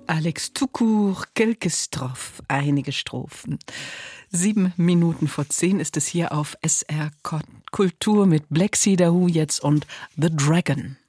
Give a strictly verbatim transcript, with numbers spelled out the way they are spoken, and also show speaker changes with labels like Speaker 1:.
Speaker 1: Alex Tukur, quelques strophes, einige Strophen. Sieben Minuten vor zehn ist es hier auf S R Kultur mit Black Cedar Who jetzt und The Dragon.